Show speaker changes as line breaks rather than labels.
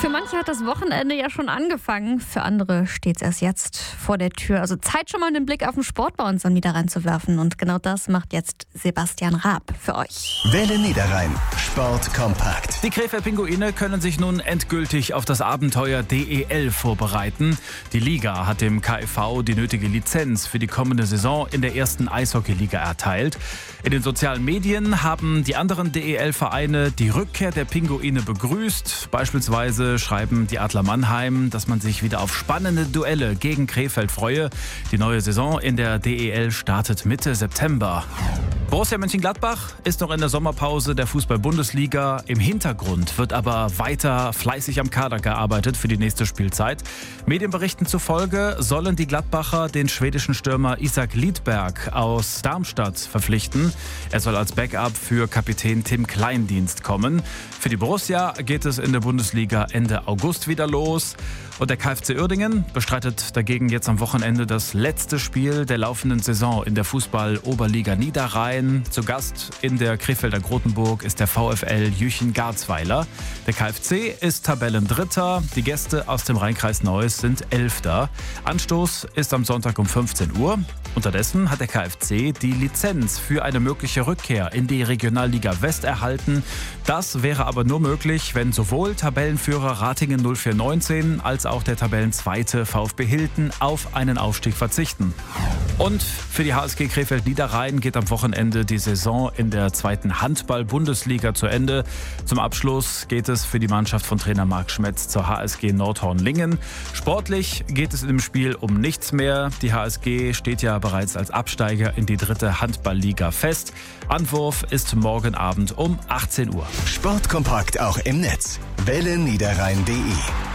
Für manche hat das Wochenende ja schon angefangen, für andere steht es erst jetzt vor der Tür. Also Zeit, schon mal einen Blick auf den Sport bei uns am Niederrhein zu werfen. Und genau das macht jetzt Sebastian Raab für euch.
Welle Niederrhein, Sport kompakt.
Die Krefeld-Pinguine können sich nun endgültig auf das Abenteuer DEL vorbereiten. Die Liga hat dem KfV die nötige Lizenz für die kommende Saison in der ersten Eishockeyliga erteilt. In den sozialen Medien haben die anderen DEL-Vereine die Rückkehr der Pinguine begrüßt. Beispielsweise schreiben die Adler Mannheim, dass man sich wieder auf spannende Duelle gegen Krefeld freue. Die neue Saison in der DEL startet Mitte September. Borussia Mönchengladbach ist noch in der Sommerpause der Fußball-Bundesliga. Im Hintergrund wird aber weiter fleißig am Kader gearbeitet für die nächste Spielzeit. Medienberichten zufolge sollen die Gladbacher den schwedischen Stürmer Isak Lidberg aus Darmstadt verpflichten. Er soll als Backup für Kapitän Tim Kleindienst kommen. Für die Borussia geht es in der Bundesliga Ende August wieder los. Und der KfC Uerdingen bestreitet dagegen jetzt am Wochenende das letzte Spiel der laufenden Saison in der Fußball-Oberliga Niederrhein. Zu Gast in der Krefelder Grotenburg ist der VfL Jüchen-Garzweiler. Der KfC ist Tabellendritter. Die Gäste aus dem Rheinkreis Neuss sind Elfter. Anstoß ist am Sonntag um 15 Uhr. Unterdessen hat der KfC die Lizenz für eine mögliche Rückkehr in die Regionalliga West erhalten. Das wäre aber nur möglich, wenn sowohl Tabellenführer Ratingen 0419 als auch der Tabellenzweite VfB Hilden auf einen Aufstieg verzichten. Und für die HSG Krefeld Niederrhein geht am Wochenende die Saison in der zweiten Handball-Bundesliga zu Ende. Zum Abschluss geht es für die Mannschaft von Trainer Marc Schmetz zur HSG Nordhorn-Lingen. Sportlich geht es in dem Spiel um nichts mehr. Die HSG steht ja bereits als Absteiger in die dritte Handballliga fest. Anwurf ist morgen Abend um 18 Uhr.
Sportkompakt auch im Netz. welleniederrhein.de